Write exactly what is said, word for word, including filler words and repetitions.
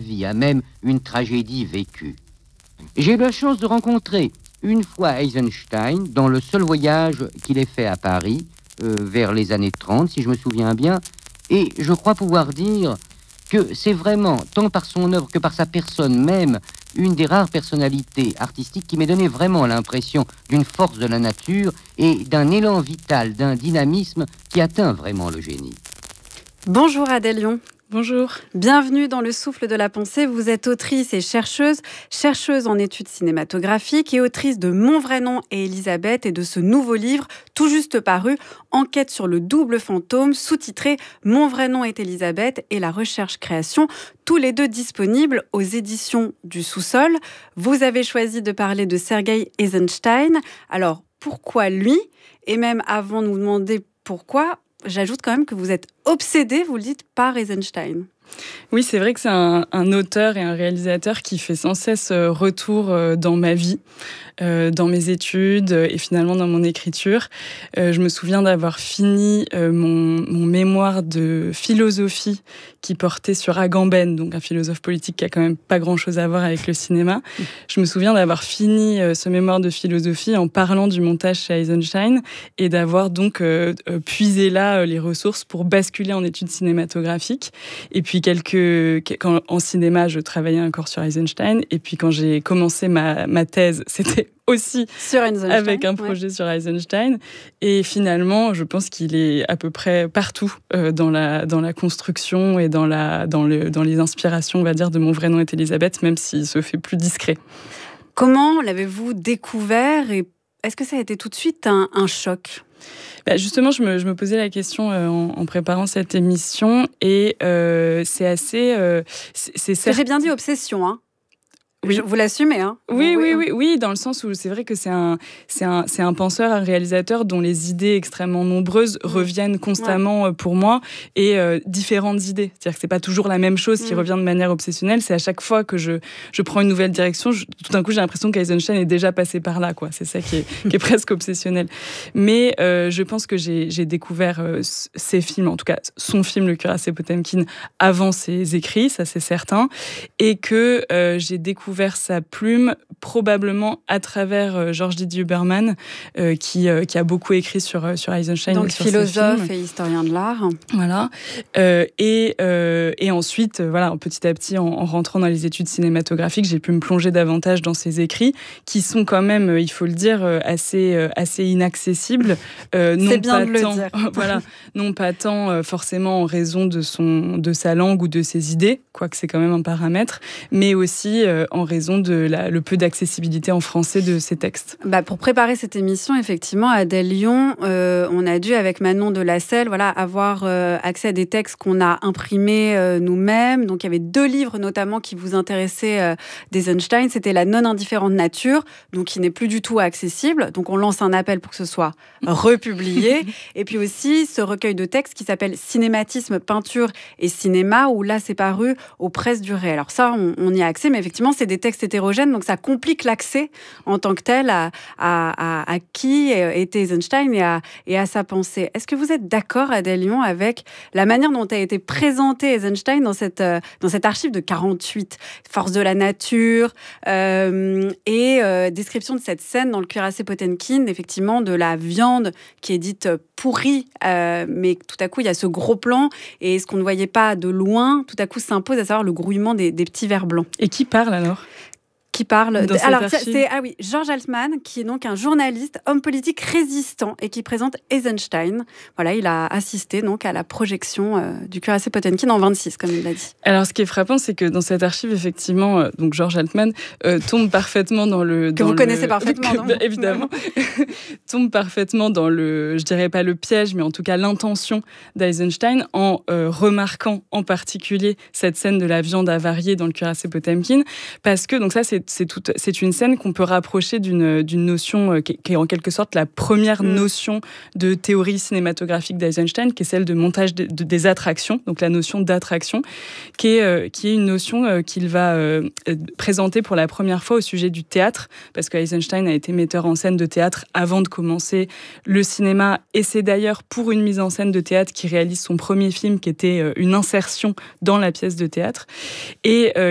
vie, à même une tragédie vécue. J'ai eu la chance de rencontrer une fois Eisenstein dans le seul voyage qu'il ait fait à Paris, euh, vers les années trente, si je me souviens bien, et je crois pouvoir dire que c'est vraiment, tant par son œuvre que par sa personne même, une des rares personnalités artistiques qui m'ait donné vraiment l'impression d'une force de la nature et d'un élan vital, d'un dynamisme qui atteint vraiment le génie. Bonjour Adèle Lion. Bonjour. Bienvenue dans Le Souffle de la Pensée. Vous êtes autrice et chercheuse, chercheuse en études cinématographiques et autrice de Mon vrai nom et Elisabeth et de ce nouveau livre tout juste paru, Enquête sur le double fantôme, sous-titré Mon vrai nom est Elisabeth et la recherche-création, tous les deux disponibles aux éditions du Sous-sol. Vous avez choisi de parler de Sergei Eisenstein. Alors, pourquoi lui ? Et même avant de nous demander pourquoi, j'ajoute quand même que vous êtes obsédé, vous le dites, par Eisenstein. Oui, c'est vrai que c'est un, un auteur et un réalisateur qui fait sans cesse retour dans ma vie, euh, dans mes études et finalement dans mon écriture. Euh, je me souviens d'avoir fini euh, mon, mon mémoire de philosophie qui portait sur Agamben, donc un philosophe politique qui a quand même pas grand-chose à voir avec le cinéma. Je me souviens d'avoir fini euh, ce mémoire de philosophie en parlant du montage chez Eisenstein et d'avoir donc euh, puisé là euh, les ressources pour basculer en études cinématographiques. Et puis quelques, quand, en cinéma, je travaillais encore sur Eisenstein. Et puis quand j'ai commencé ma, ma thèse, c'était aussi sur avec un projet ouais. sur Eisenstein. Et finalement, je pense qu'il est à peu près partout euh, dans, la, dans la construction et dans, la, dans, le, dans les inspirations, on va dire, de Mon vrai nom est Elisabeth, même s'il se fait plus discret. Comment l'avez-vous découvert et est-ce que ça a été tout de suite un, un choc ? Bah justement, je me, je me posais la question euh, en, en préparant cette émission et euh, c'est assez... Euh, c'est, c'est certes... J'ai bien dit obsession, hein. Oui. Vous l'assumez, hein ? Oui, oui, oui, oui, dans le sens où c'est vrai que c'est un, c'est un, c'est un penseur, un réalisateur dont les idées extrêmement nombreuses mmh. reviennent constamment ouais. pour moi et euh, différentes idées. C'est-à-dire que c'est pas toujours la même chose qui mmh. revient de manière obsessionnelle. C'est à chaque fois que je, je prends une nouvelle direction, je, tout d'un coup j'ai l'impression qu'Eisenstein est déjà passé par là, quoi. C'est ça qui est, qui est presque obsessionnel. Mais euh, je pense que j'ai, j'ai découvert euh, ses films, en tout cas son film Le Cuirassé Potemkin, avant ses écrits, ça c'est certain, et que euh, j'ai découvert vers sa plume, probablement à travers euh, George Didier Huberman, euh, qui, euh, qui a beaucoup écrit sur, euh, sur Eisenstein. Donc et sur philosophe et historien de l'art. Voilà. Euh, et, euh, et ensuite, euh, voilà, petit à petit, en, en rentrant dans les études cinématographiques, j'ai pu me plonger davantage dans ses écrits, qui sont quand même, euh, il faut le dire, euh, assez, euh, assez inaccessibles. Euh, C'est bien pas de tant, le dire. Voilà, non pas tant euh, forcément en raison de, son, de sa langue ou de ses idées, quoique c'est quand même un paramètre, mais aussi euh, en raison de la, le peu d'accessibilité en français de ces textes. Bah pour préparer cette émission, effectivement, à Adèle Lion, euh, on a dû, avec Manon de Lasselle, voilà, avoir euh, accès à des textes qu'on a imprimés euh, nous-mêmes. Donc, il y avait deux livres, notamment, qui vous intéressaient euh, d'Eisenstein. C'était La non-indifférente nature, donc qui n'est plus du tout accessible. Donc, on lance un appel pour que ce soit republié. Et puis aussi, ce recueil de textes qui s'appelle Cinématisme, peinture et cinéma, où là, c'est paru aux presses du Ré. Alors ça, on, on y a accès, mais effectivement, c'est des textes hétérogènes, donc ça complique l'accès en tant que tel à, à, à, à qui était Eisenstein et à, et à sa pensée. Est-ce que vous êtes d'accord, Adèle Lion, avec la manière dont a été présenté Eisenstein dans cette, dans cette archive de quarante-huit, force de la nature euh, et euh, description de cette scène dans Le Cuirassé Potemkin, effectivement, de la viande qui est dite pourrie, euh, mais tout à coup, il y a ce gros plan et ce qu'on ne voyait pas de loin, tout à coup, s'impose, à savoir le grouillement des, des petits vers blancs. Et qui parle alors ? Qui parle dans alors c'est, c'est ah oui George Altman, qui est donc un journaliste, homme politique résistant et qui présente Eisenstein. Voilà, il a assisté donc à la projection euh, du Cuirassé Potemkin en vingt-six, comme il l'a dit. Alors ce qui est frappant, c'est que dans cette archive, effectivement, euh, donc George Altman euh, tombe parfaitement dans le que dans vous le, connaissez parfaitement, que, non bah, évidemment, tombe parfaitement dans le, je dirais pas le piège, mais en tout cas l'intention d'Eisenstein en euh, remarquant en particulier cette scène de la viande avariée dans Le Cuirassé Potemkin, parce que donc ça c'est c'est tout, c'est une scène qu'on peut rapprocher d'une, d'une notion qui, qui est en quelque sorte la première mmh. notion de théorie cinématographique d'Eisenstein, qui est celle de montage de, de, des attractions, donc la notion d'attraction, qui est, euh, qui est une notion euh, qu'il va euh, présenter pour la première fois au sujet du théâtre, parce qu'Eisenstein a été metteur en scène de théâtre avant de commencer le cinéma, et c'est d'ailleurs pour une mise en scène de théâtre qu'il réalise son premier film, qui était euh, une insertion dans la pièce de théâtre, et euh,